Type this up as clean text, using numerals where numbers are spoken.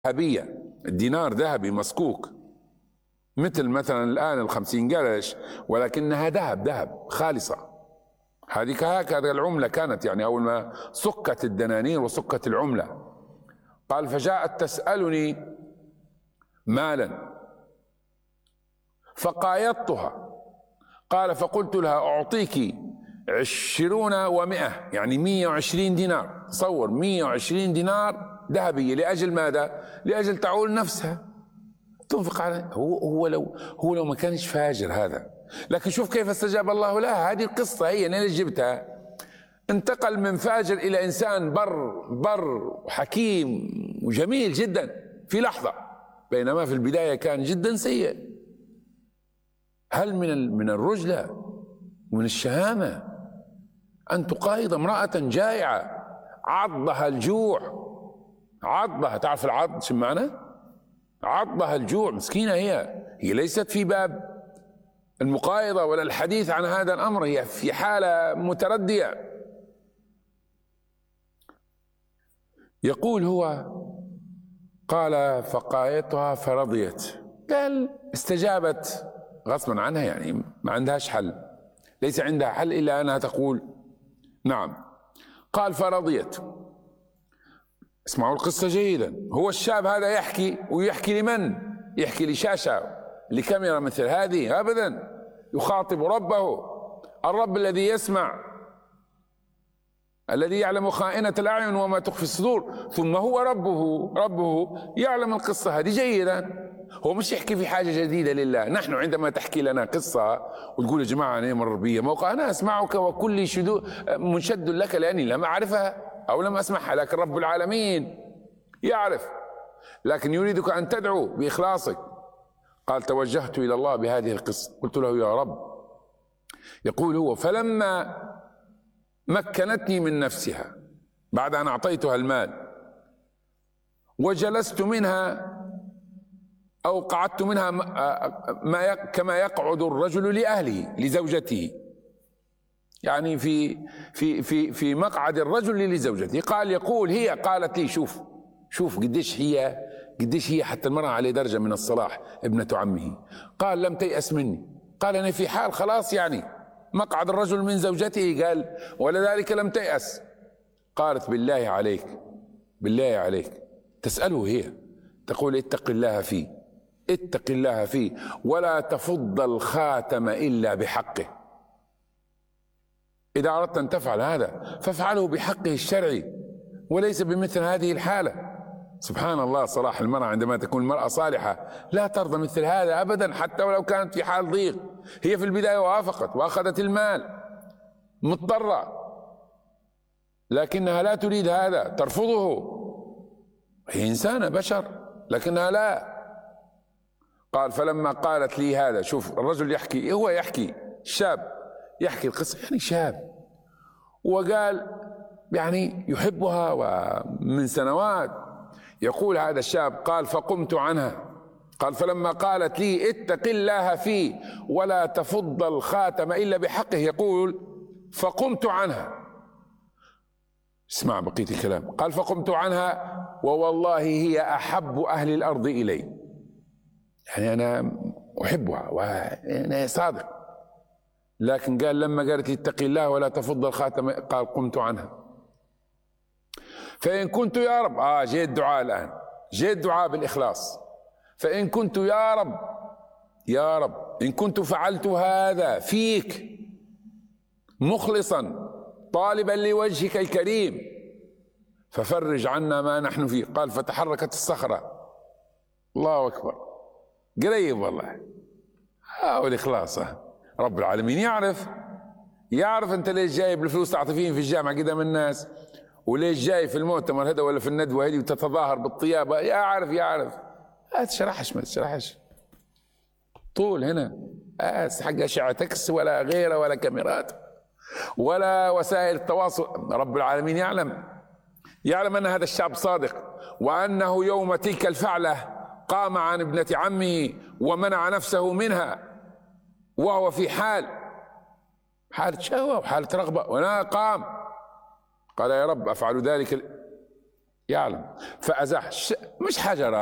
ذهبية، الدينار ذهبي مسكوك، مثل مثلا الآن 50 قرش، ولكنها ذهب خالصة. هذه هكذا العملة كانت، يعني أول ما سكت الدنانير وسكت العملة. قال فجاءت تسألني مالا فقايضتها. قال فقلت لها أعطيك 20 و100، يعني 120 دينار. تصور 120 دينار ذهبية، لأجل ماذا؟ لأجل تعول نفسها تنفق على هو لو ما كانش فاجر هذا. لكن شوف كيف استجاب الله لها. هذه القصة هي أنا اللي جبتها. انتقل من فاجر إلى إنسان بر حكيم وجميل جدا في لحظة، بينما في البداية كان جدا سيء. هل من الرجلة ومن الشهامة أن تقايض امرأة جائعة عضها الجوع؟ عضها، تعرف العض شو معنى؟ عضها الجوع، مسكينة هي ليست في باب المقايضة ولا الحديث عن هذا الأمر، هي في حالة متردية. يقول هو قال فقايضتها فرضيت. قال استجابت غصبا عنها، يعني ما عندهاش حل، ليس عندها حل إلا أنها تقول نعم. قال فرضيت. اسمعوا القصة جيدا. هو الشاب هذا يحكي، ويحكي لمن؟ يحكي لشاشة، لكاميرا مثل هذه؟ أبدا، يخاطب ربه، الرب الذي يسمع، الذي يعلم خائنة الأعين وما تخفي الصدور، ثم هو ربه يعلم القصة هذه جيدا. هو مش يحكي في حاجة جديدة لله. نحن عندما تحكي لنا قصة وتقول يا جماعة أنا مر بي موقع، أنا أسمعك وكل منشد لك لأني لم أعرفها أو لم أسمعها، لكن رب العالمين يعرف، لكن يريدك أن تدعو بإخلاصك. قال توجهت إلى الله بهذه القصة، قلت له يا رب. يقول هو فلما مكنتني من نفسها بعد أن أعطيتها المال وجلست منها أو قعدت منها كما يقعد الرجل لأهله لزوجته، يعني في مقعد الرجل لزوجته. قال يقول هي قالت لي شوف قديش هي حتى المرأة على درجة من الصلاح ابنة عمه. قال لم تيأس مني. قال أنا في حال خلاص، يعني مقعد الرجل من زوجته، قال ولذلك لم تيأس. قالت بالله عليك تسأله هي، تقول اتق الله فيه ولا تفض الخاتم إلا بحقه. إذا أردت أن تفعل هذا فافعله بحقه الشرعي وليس بمثل هذه الحالة. سبحان الله، صلاح المرأة عندما تكون المرأة صالحة لا ترضى مثل هذا أبدا، حتى ولو كانت في حال ضيق. هي في البداية وافقت وأخذت المال مضطرة، لكنها لا تريد هذا، ترفضه. هي إنسانة بشر، لكنها لا. قال فلما قالت لي هذا، شوف الرجل يحكي، هو يحكي، الشاب يحكي القصة، يعني شاب، وقال يعني يحبها ومن سنوات. يقول هذا الشاب قال فقمت عنها. قال فلما قالت لي اتق الله فيه ولا تفض الخاتم إلا بحقه، يقول فقمت عنها. اسمع بقية الكلام. قال فقمت عنها ووالله هي أحب أهل الأرض إلي، يعني أنا أحبها وأنا صادق. لكن قال لما قالت لي اتق الله ولا تفض الخاتم، قال قمت عنها. فإن كنت يا رب، جاء الدعاء الآن، جاء الدعاء بالإخلاص. فإن كنت يا رب إن كنت فعلت هذا فيك مخلصا طالبا لوجهك الكريم ففرج عنا ما نحن فيه. قال فتحركت الصخرة. الله أكبر، قريب والله. والإخلاص رب العالمين يعرف أنت ليش جايب الفلوس تعطي فيهم في الجامعة قدام الناس، وليش جاي في المؤتمر هذا ولا في الندوة هذه وتتظاهر بالطيابة. يعرف ما تشرحش طول هنا حق أشعة تكس ولا غيره ولا كاميرات ولا وسائل التواصل. رب العالمين يعلم أن هذا الشاب صادق، وأنه يوم تلك الفعلة قام عن ابنة عمه ومنع نفسه منها وهو في حالة شهوة وحالة رغبة، وأنا قام. قال يا رب أفعل ذلك يعلم. فأزاح مش حجر